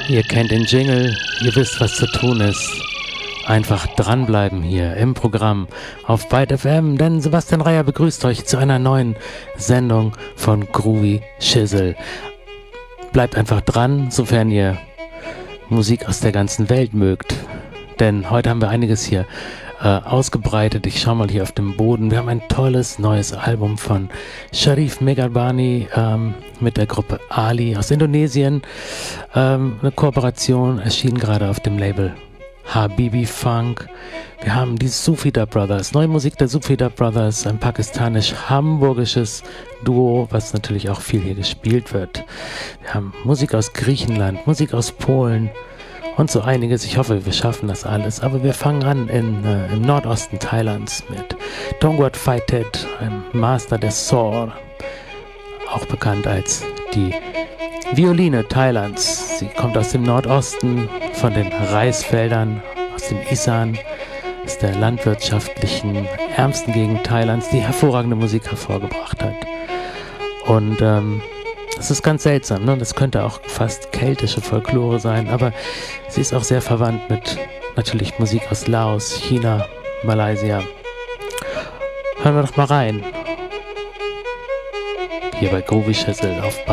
Ihr kennt den Jingle, ihr wisst, was zu tun ist. Einfach dranbleiben hier im Programm auf Byte FM, denn Sebastian Reier begrüßt euch zu einer neuen Sendung von Groovy Shizzle. Bleibt einfach dran, sofern ihr Musik aus der ganzen Welt mögt, denn heute haben wir einiges hier ausgebreitet. Ich schaue mal hier auf den Boden. Wir haben ein tolles neues Album von Sharif Megarbani mit der Gruppe Ali aus Indonesien. Eine Kooperation erschien gerade auf dem Label Habibi Funk. Wir haben die Sufida Brothers, neue Musik der Sufida Brothers, ein pakistanisch-hamburgisches Duo, was natürlich auch viel hier gespielt wird. Wir haben Musik aus Griechenland, Musik aus Polen und so einiges. Ich hoffe, wir schaffen das alles. Aber wir fangen an im Nordosten Thailands mit Tongwat Phaitet, einem Master des Sor, auch bekannt als die Violine Thailands. Sie kommt aus dem Nordosten, von den Reisfeldern, aus dem Isan, aus der landwirtschaftlichen, ärmsten Gegend Thailands, die hervorragende Musik hervorgebracht hat. Und das ist ganz seltsam, ne? Das könnte auch fast keltische Folklore sein, aber sie ist auch sehr verwandt mit natürlich Musik aus Laos, China, Malaysia. Hören wir doch mal rein. Hier bei Groovy Shizzle auf